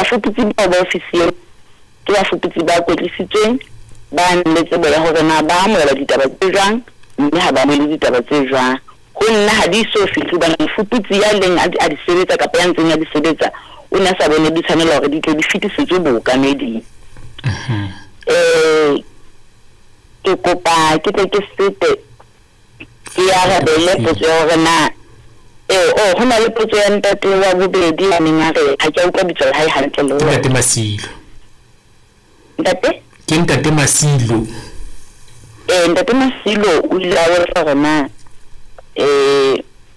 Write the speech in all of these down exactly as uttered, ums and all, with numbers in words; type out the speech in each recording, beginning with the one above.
bafuputsi ba ba ofisi ke bafuputsi ba kwetlisitsweng ba nne tsebo ya hore na ba amohela ditaba tse jwang mme ha ba le ditaba tse jwang ho nna ha di so fihli ba mofuputsi ya leng a di sebetsa kapa ya ntseng ya di sebetsa o ne sa bone di tshwanela hore di tle di fetisetswe bookameding eh ke kopa ke tle ke sete ke ya rabele potso ya hore na eh oh hona le potso ya ntate wa bobedi ya neng a re ha ke utlwa bitso la hae hantle le ntate Masilo ntate ke ntate Masilo eh ntate Masilo o ile a re hore na eh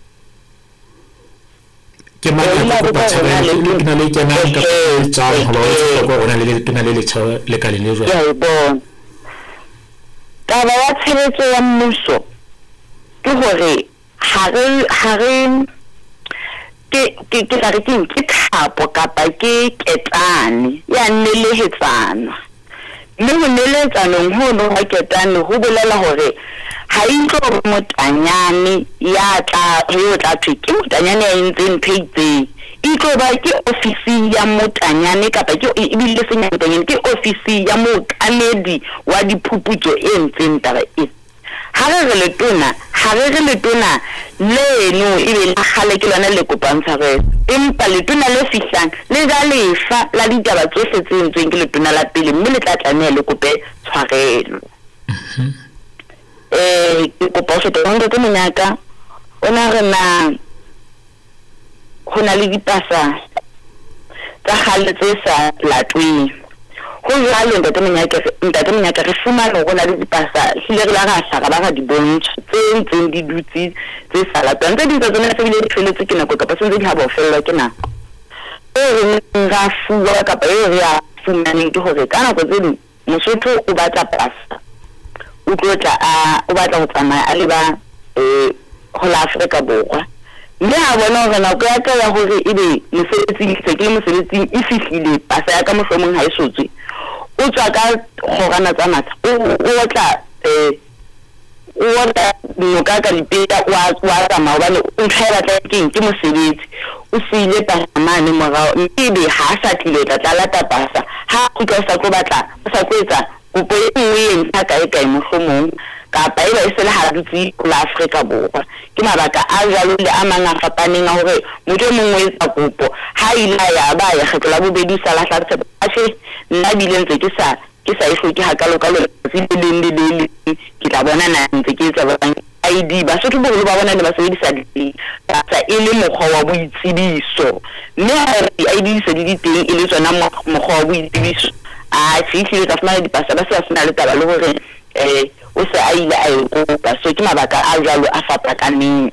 ke mala go patsa le ke na le kena ka tsang ho lo go ona le tena le le tshwa le ka le le jwa ya bon ka ba ya tshebetso ya mmuso ke hore ha re ha re ke ke ke re ke ke thapo kapa ke ketane ya nelehetsana mme ho nelehetsana ho no ha ketane ho bolela hore ha itlo motanyane ya tla yo tla thike motanyane ya entseng pheitseng itlo ba ke ofisi ya motanyane kapa ke ibile senya motanyane ke ofisi ya mokamedi wa diphuputso e entseng taba e ha re le tona ha re le tona le no e be la khale ke lona le kopantsha re empa le tona le fihlang le ga lefa la ditaba tsohle tse entsweng ke le tona la pele mme le tla tlameha le kope tshwarelo eh ke kopa ho tloha ke monyaka ona re na hona le dipasa tsa khale tse sa latweng ho jwalo ntate monyaka ntate monyaka re fumana hona le dipasa hile re la ga hlaka ba ga di bontsha tse ntseng di dutsi tse sa latwang tse di tsa tsona tse bile di feletse ke nako kapa sentse di ha ba fella ke nako e re ra fuwa kapa e re ya fumaneng ke hore ka nako tse ding Mosotho o batla pasa o tlotla a o batla go tsamaya a le ba eh ho la Afrika Borwa mme a bona hore nako ya ka ya hore ebe mosebetsi se ke mosebetsi e fihlile pasa ya ka mohlomong ha e sotswe o tswa ka khorana tsa matha o tla eh o tla no ka ka dipeta wa wa tsamaya bane o tshela tla keng ke mosebetsi o sile pasamane morao mme ha sa tlile tla tla la pasa ha o ka sa go batla sa kwetsa kopo e nngwe e ntsha ka e ka mohlomong kapa e ba e sele ha dutse la Afrika Borwa ke mabaka a jalo le a mang a fapaneng a hore motho mongwe e tsa kopo ha ile ya ba ya kgetlo la bobedi sa la hlatse a she nna bile ntse ke sa ke sa e hloke ha kalo kalo se le le le ke tla bona na ntse ke tsa ba I D ba se ke bo ba bona le ba sebedisa di tsa e le mokgwa wa boitsebiso mme I D se di teng e le tsona mokgwa wa boitsebiso a fihli ka fumana dipasa ba se a sena le taba le hore eh o se a ile a e kopa so ke mabaka a jalo a fapakaneng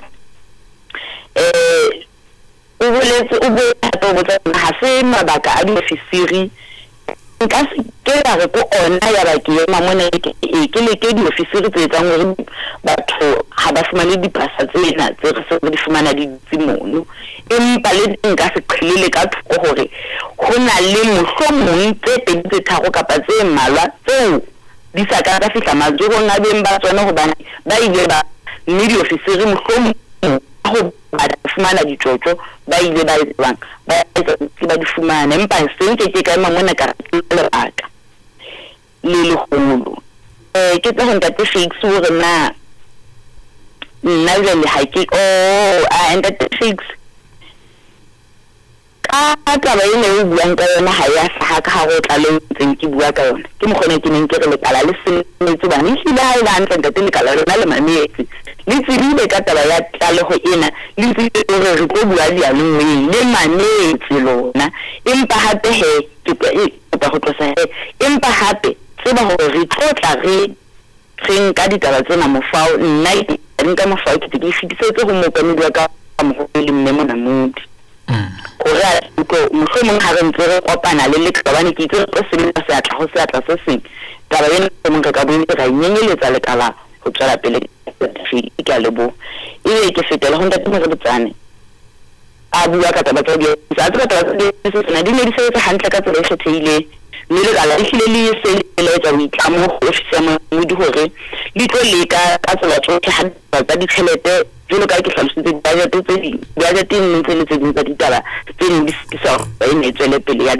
eh o boletse o bo tlo botsa ha se mabaka a di ofisiri nka se ke ra re ko ona ya ba ke ema mona ke ke le ke di ofisiri tse tsang hore batho ha ba fumane dipasa tsena tse re se di fumana di tsimono empa le nka se qhelele ka thoko hore hona le mohlomong tse pedi tse tharo kapa tse mmalwa tseo di sa ka fihla majorong a beng ba tsona hobane ba ile ba mme di ofisiri mohlomong ho ba fumana ditjotjo ba ile ba etsang ba etsa ba di fumana empa se nke ke ka mona ka le baka le le holo eh ke tsa ho ntate fix hore na nna le ha ke oh a ntate fix ka taba ene o buang ka yona ha ya sa ka ha go tla le ntseng ke bua ka yona ke mokgona ke neng ke re le kala le sentse ba ni hila ha ila ntle ntate le kala lona le mametse le tsebile ka taba ya tlale ho ena le tsebile re re go bua dia le nngwe le mametse lona empa hape he ke ka go tlosa he empa hape tseba hore re tlotla re tseng ka ditaba tsena mofao nna ke nka mofao ke di fitisetse go mo kamedi ka mo go le mme mona modi ora ko mohlomong ha re ntse re kopana le le kabane ke itse re sebetsa se atla ho se atla se seng taba ena mo ka bo ntse ga nyenyeletsa le kala go tswela pele ke ka lebo ile ke fetela ho ntate mo re botsane a bua ka taba tsa di sa tsa taba di se na di ne di se hantle ka tsela e kgethile le le kala di hlile le se le tsa boitlamo ofisi ya mo di hore di tlo le ka ka tsela tsotlhe ha tsa di tšhelete jolo ka ke hlalositse budget tse di budget e ntse le tse di tsa ditaba tse di sa ba ene tswele pele ya